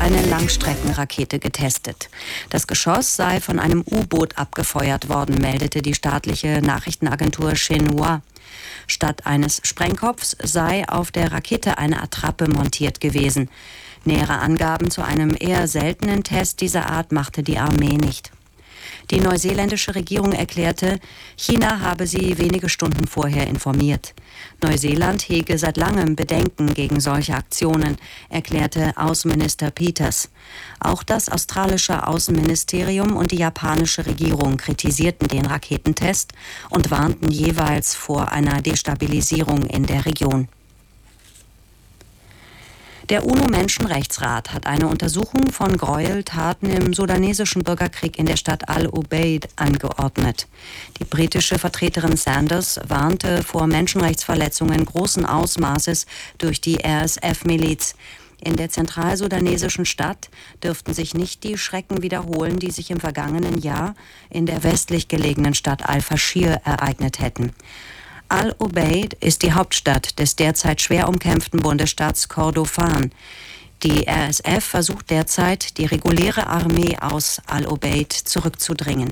eine Langstreckenrakete getestet. Das Geschoss sei von einem U-Boot abgefeuert worden, meldete die staatliche Nachrichtenagentur Xinhua. Statt eines Sprengkopfs sei auf der Rakete eine Attrappe montiert gewesen. Nähere Angaben zu einem eher seltenen Test dieser Art machte die Armee nicht. Die neuseeländische Regierung erklärte, China habe sie wenige Stunden vorher informiert. Neuseeland hege seit langem Bedenken gegen solche Aktionen, erklärte Außenminister Peters. Auch das australische Außenministerium und die japanische Regierung kritisierten den Raketentest und warnten jeweils vor einer Destabilisierung in der Region. Der UNO-Menschenrechtsrat hat eine Untersuchung von Gräueltaten im sudanesischen Bürgerkrieg in der Stadt Al-Ubaid angeordnet. Die britische Vertreterin Sanders warnte vor Menschenrechtsverletzungen großen Ausmaßes durch die RSF-Miliz. In der zentralsudanesischen Stadt dürften sich nicht die Schrecken wiederholen, die sich im vergangenen Jahr in der westlich gelegenen Stadt Al-Faschir ereignet hätten. Al-Ubaid ist die Hauptstadt des derzeit schwer umkämpften Bundesstaats Kordofan. Die RSF versucht derzeit, die reguläre Armee aus Al-Ubaid zurückzudrängen.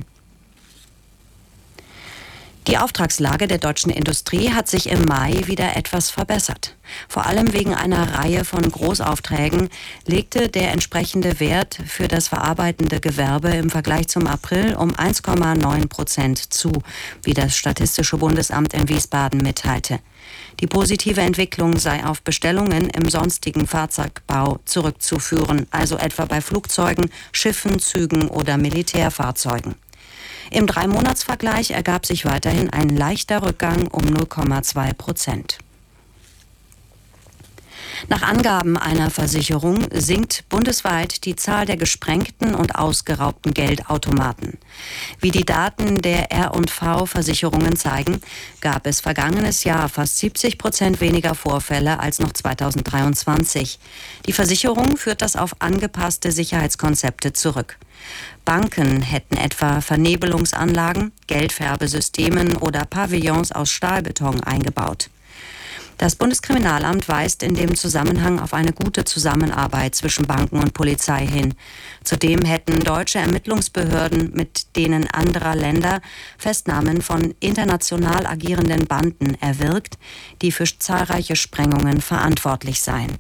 Die Auftragslage der deutschen Industrie hat sich im Mai wieder etwas verbessert. Vor allem wegen einer Reihe von Großaufträgen legte der entsprechende Wert für das verarbeitende Gewerbe im Vergleich zum April um 1,9% zu, wie das Statistische Bundesamt in Wiesbaden mitteilte. Die positive Entwicklung sei auf Bestellungen im sonstigen Fahrzeugbau zurückzuführen, also etwa bei Flugzeugen, Schiffen, Zügen oder Militärfahrzeugen. Im 3-Monats-Vergleich ergab sich weiterhin ein leichter Rückgang um 0,2%. Nach Angaben einer Versicherung sinkt bundesweit die Zahl der gesprengten und ausgeraubten Geldautomaten. Wie die Daten der R&V-Versicherungen zeigen, gab es vergangenes Jahr fast 70% weniger Vorfälle als noch 2023. Die Versicherung führt das auf angepasste Sicherheitskonzepte zurück. Banken hätten etwa Vernebelungsanlagen, Geldfärbesystemen oder Pavillons aus Stahlbeton eingebaut. Das Bundeskriminalamt weist in dem Zusammenhang auf eine gute Zusammenarbeit zwischen Banken und Polizei hin. Zudem hätten deutsche Ermittlungsbehörden mit denen anderer Länder Festnahmen von international agierenden Banden erwirkt, die für zahlreiche Sprengungen verantwortlich seien.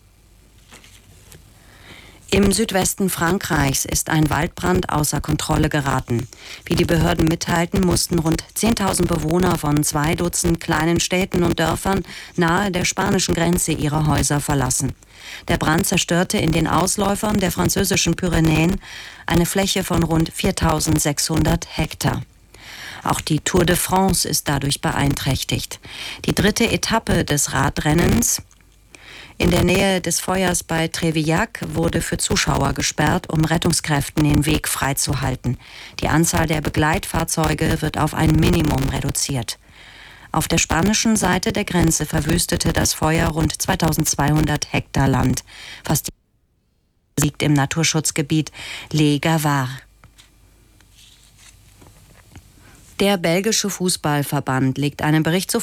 Im Südwesten Frankreichs ist ein Waldbrand außer Kontrolle geraten. Wie die Behörden mitteilten, mussten rund 10.000 Bewohner von 2 Dutzend kleinen Städten und Dörfern nahe der spanischen Grenze ihre Häuser verlassen. Der Brand zerstörte in den Ausläufern der französischen Pyrenäen eine Fläche von rund 4.600 Hektar. Auch die Tour de France ist dadurch beeinträchtigt. Die 3. Etappe des Radrennens in der Nähe des Feuers bei Trevillac wurde für Zuschauer gesperrt, um Rettungskräften den Weg freizuhalten. Die Anzahl der Begleitfahrzeuge wird auf ein Minimum reduziert. Auf der spanischen Seite der Grenze verwüstete das Feuer rund 2200 Hektar Land. Fast liegt im Naturschutzgebiet Les Gavard. Der belgische Fußballverband legt einen Bericht